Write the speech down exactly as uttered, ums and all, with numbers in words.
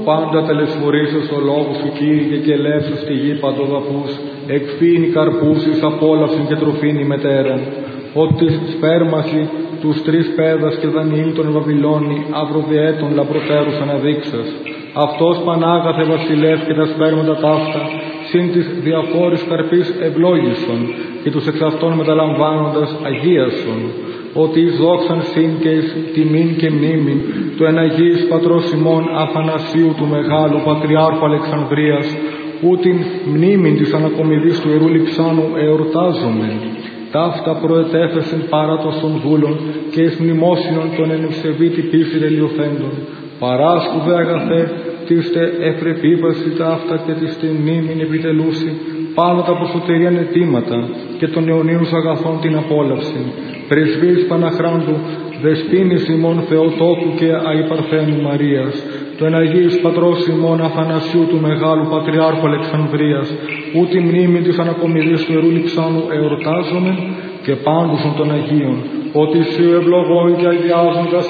πάντα τελεσφορήσεως ο λόγος σου, Κύριε, και ελεύσου στη γη παντοδαφούς, εκφύνει καρπούς εις απόλαυσιν και τροφήνει μετέραν. Ότι σπέρμαση τους τρεις πέδας και Δανιήλ τον Βαβυλώνη, αυροδιέτων λαμπροτέρους αναδείξας. Αυτός πανάγαθε βασιλεύ και τα σπέρματα ταύτα, συν της διαφόρης καρπής ευλόγησον, και τους εξ αυτών μεταλαμβάνοντας αγίασον. Ότι εις δόξαν συν και εις τιμήν και μνήμην του εν Αγίης Πατρός ημών Αθανασίου του Μεγάλου Πατριάρχου Αλεξανδρίας, ού την μνήμην της ανακομιδής του Ιερού Λειψάνου εορτάζομεν. Ταύτα προετέθεσεν παράτος των δούλων και εις μνημόσυνον των εν ευσεβήτη πίστη τελειωθέντων. Παράσκου δε αγαθέ, της τε ευπρεπίπαση ταύτα και της τε μνήμην επιτελούσει, πάνω τα προσωτερίαν αιτήματα και των αιωνίους αγαθών την απόλαυση. Πρεσβύς Παναχράντου, δεσπίνης ημών Θεοτόκου και αϊπαρθένου Μαρίας, το εν Αγίης Πατρός ημών Αθανασίου του Μεγάλου Πατριάρχου Αλεξανδρίας, ού τη μνήμη της ανακομιδής του Ιερού Λειψάνου εορτάζομεν, και πάντουσον των Αγίων, ότι σου ευλογών και αγιάζοντας